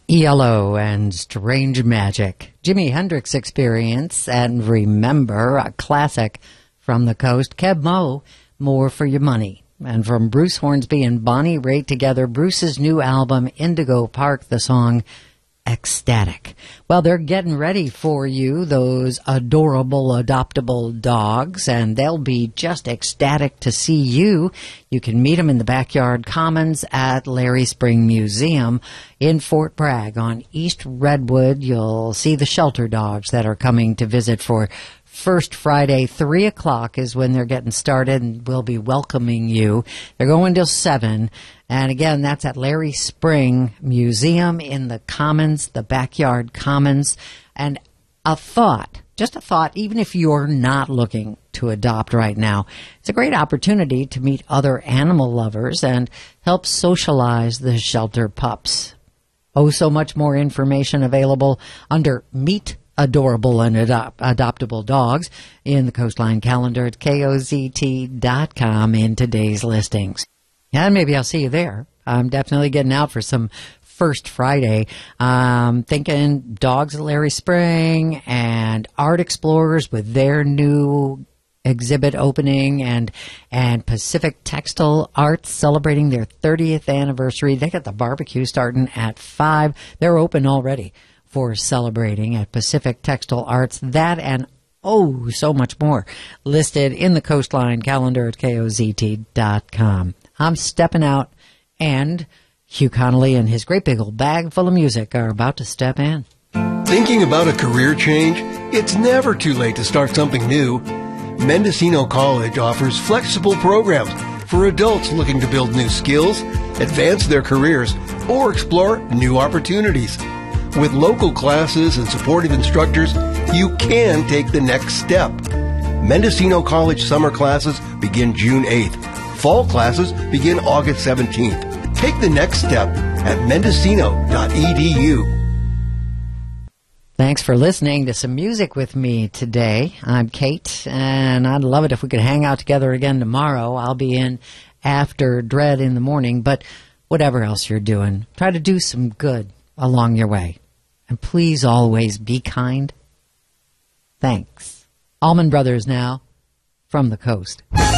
ELO and Strange Magic, Jimi Hendrix Experience, and Remember, a classic from the coast. Keb Mo, More for Your Money. And from Bruce Hornsby and Bonnie Raitt together, Bruce's new album, Indigo Park, the song Ecstatic. Well, they're getting ready for you, those adorable, adoptable dogs, and they'll be just ecstatic to see you. You can meet them in the Backyard Commons at Larry Spring Museum in Fort Bragg on East Redwood. You'll see the shelter dogs that are coming to visit for First Friday, 3 o'clock is when they're getting started, and we'll be welcoming you. They're going till 7. And again, that's at Larry Spring Museum in the Commons, the Backyard Commons. And a thought, just a thought, even if you're not looking to adopt right now, it's a great opportunity to meet other animal lovers and help socialize the shelter pups. Oh, so much more information available under Meet Adorable and Adoptable Dogs in the Coastline calendar at KOZT.com in today's listings. And maybe I'll see you there. I'm definitely getting out for some First Friday. Thinking Dogs at Larry Spring and Art Explorers with their new exhibit opening, and Pacific Textile Arts celebrating their 30th anniversary. They got the barbecue starting at 5. They're open already for celebrating at Pacific Textile Arts. That and oh, so much more listed in the Coastline calendar at KOZT.com. I'm stepping out, and Hugh Connolly and his great big old bag full of music are about to step in. Thinking about a career change? It's never too late to start something new. Mendocino College offers flexible programs for adults looking to build new skills, advance their careers, or explore new opportunities. With local classes and supportive instructors, you can take the next step. Mendocino College summer classes begin June 8th. Fall classes begin August 17th. Take the next step at mendocino.edu. Thanks for listening to some music with me today. I'm Kate, and I'd love it if we could hang out together again tomorrow. I'll be in after Dread in the morning, but whatever else you're doing, try to do some good along your way. And please always be kind. Thanks. Allman Brothers now, from the coast.